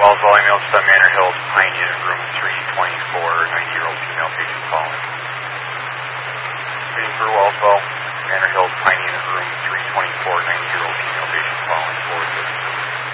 Wellsville ambulance to Manor Hills, Pine Unit, room 324, 90-year-old female patient calling. Speeding through Wellsville, Manor Hills,